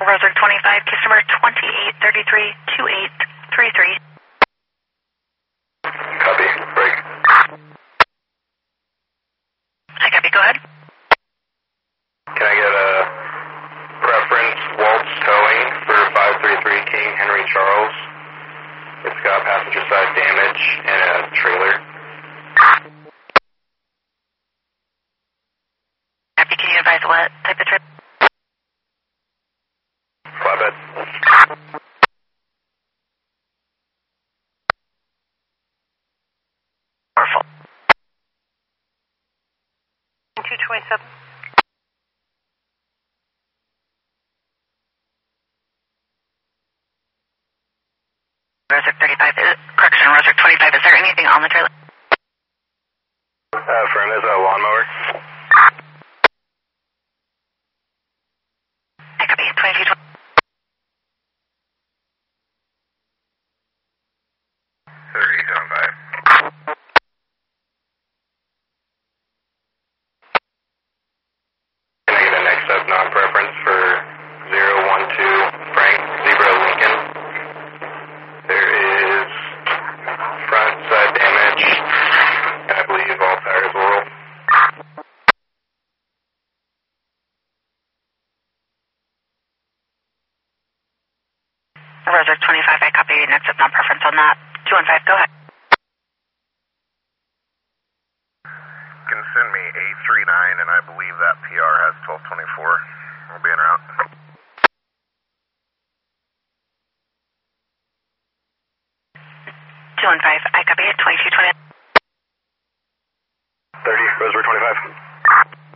Roswick 25, customer 2833-2833. Copy, break. Hi, copy, go ahead. Can I get a preference Waltz towing for 533 King Henry Charles? It's got passenger side damage and a trailer. Copy, can you advise what type of trip? Flatbed. Or full? 227. Roswick 35, correction, Roswick 25, is there anything on the trailer? Friend, is a lawnmower? Hi, copy, 2220. 3075. Can I get a next up non-preference for 012 Frank Zebra Lincoln? There is front side damage, and I believe all tires will roll. Roswick 25, I copy, next up non-preference on that. 215, go ahead. Can send me 839, and I believe that PR has 1224. We'll be en route. 215, I copy, 2220.